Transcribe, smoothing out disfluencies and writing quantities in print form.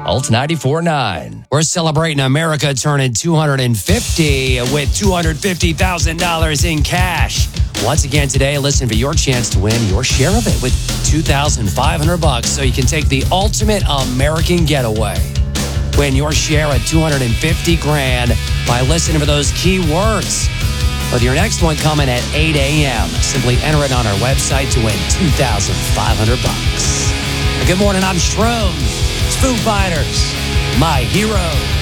Alt 94.9. We're celebrating America turning 250 with $250,000 in cash. Once again today, listen for your chance to win your share of it with $2,500 so you can take the ultimate American getaway. Win your share at $250,000 by listening for those key words. With your next one coming at 8 a.m., simply enter it on our website to win $2,500. Good morning, I'm Shrooms. It's Foo Fighters, My Hero.